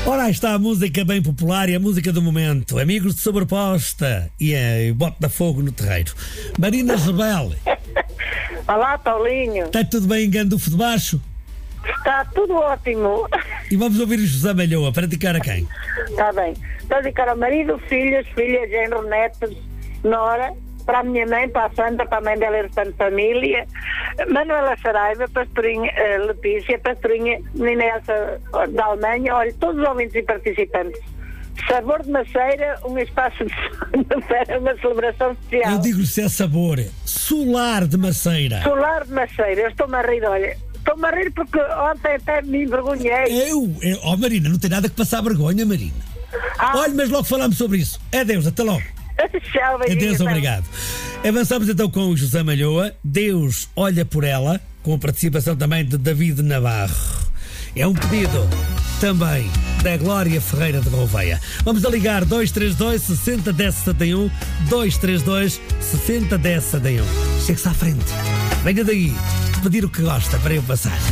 Ora, aí está a música bem popular e a música do momento. Amigos de Sobreposta e Bote da Fogo no Terreiro. Marina Rebelo. Olá, Paulinho. Está tudo bem em Gandufo de Baixo? Está tudo ótimo. E vamos ouvir o José Malhoa para dedicar a quem? Está bem. Para dedicar ao marido, filhos, genro, netos, nora, para a minha mãe, para a Sandra, para a mãe dela e restante família, Manuela Saraiva, Pastorinha Letícia, Pastorinha Ninelsa da Alemanha, olha, todos os ouvintes e participantes. Sabor de Maceira, um espaço de uma celebração especial. Eu digo-lhe se é sabor. Solar de Maceira. Solar de Maceira, eu estou-me a rir, olha. Estou-me a rir porque ontem até me envergonhei. Oh, Marina, não tem nada que passar vergonha, Marina. Olha, mas logo falamos sobre isso. Adeus, até logo. Tchau, beijinho. Adeus, obrigado. Avançamos então com o José Malhoa. Deus olha por ela, com a participação também de David Navarro. É um pedido também da Glória Ferreira de Gouveia. Vamos a ligar 232 60 10 71, 232 60 10 71. Chegue-se à frente. Venha daí pedir o que gosta para eu passar.